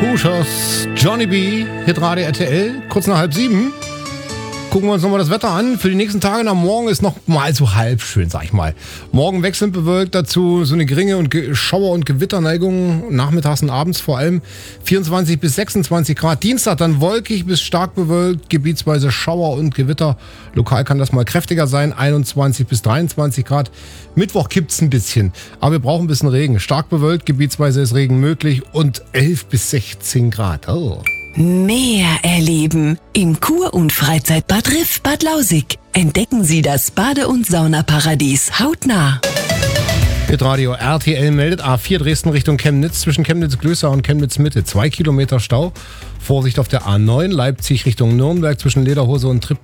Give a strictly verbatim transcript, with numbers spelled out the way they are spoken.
Huschers Johnny B, Hitradio R T L, kurz nach halb sieben. Gucken wir uns nochmal das Wetter an. Für die nächsten Tage nach morgen ist noch mal so halb schön, sag ich mal. Morgen wechselnd bewölkt, dazu so eine geringe und Ge- Schauer- und Gewitterneigung, nachmittags und abends vor allem vierundzwanzig bis sechsundzwanzig Grad. Dienstag dann wolkig bis stark bewölkt, gebietsweise Schauer und Gewitter. Lokal kann das mal kräftiger sein, einundzwanzig bis dreiundzwanzig Grad. Mittwoch kippt's ein bisschen, aber wir brauchen ein bisschen Regen. Stark bewölkt, gebietsweise ist Regen möglich und elf bis sechzehn Grad. Oh. Mehr erleben im Kur- und Freizeitbad Riff Bad Lausick. Entdecken Sie das Bade- und Saunaparadies hautnah. Hitradio R T L meldet A vier Dresden Richtung Chemnitz, zwischen Chemnitz-Glößer und Chemnitz-Mitte. Zwei Kilometer Stau. Vorsicht auf der A neun Leipzig Richtung Nürnberg zwischen Lederhose und Trip